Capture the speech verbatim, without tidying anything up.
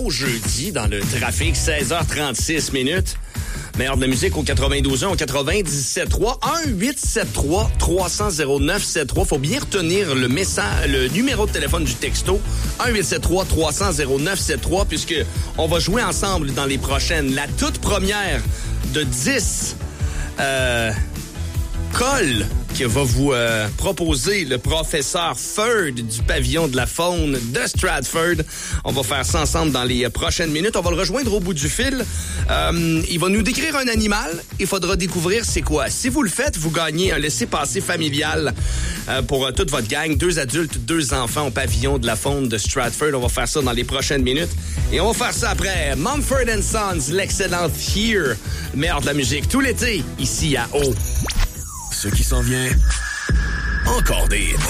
beau jeudi dans le trafic, seize heures trente-six minutes. Meilleur de la musique au quatre-vingt-douze ans, au quatre-vingt-dix-sept trois, un huit sept trois trois cents zéro neuf sept trois. Faut bien retenir le message, le numéro de téléphone du texto, un huit sept trois trois cents zéro neuf sept trois, puisque on va jouer ensemble dans les prochaines. La toute première de dix euh, calls que va vous euh, proposer le professeur Ferd du pavillon de la faune de Stratford. On va faire ça ensemble dans les prochaines minutes. On va le rejoindre au bout du fil. Euh, il va nous décrire un animal. Il faudra découvrir c'est quoi. Si vous le faites, vous gagnez un laissez-passer familial euh, pour euh, toute votre gang. Deux adultes, deux enfants au pavillon de la faune de Stratford. On va faire ça dans les prochaines minutes. Et on va faire ça après Mumford and Sons, l'excellent Here, le meilleur de la musique tout l'été, ici à O. Ce qui s'en vient, encore des